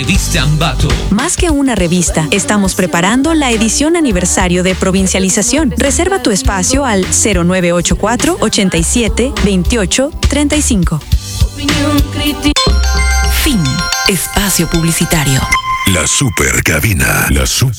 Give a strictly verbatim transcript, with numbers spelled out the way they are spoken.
Revista Ambato. Más que una revista, estamos preparando la edición aniversario de Provincialización. Reserva tu espacio al cero nueve ocho cuatro, ochenta y siete, veintiocho, treinta y cinco. Fin. Espacio publicitario. La super cabina. La super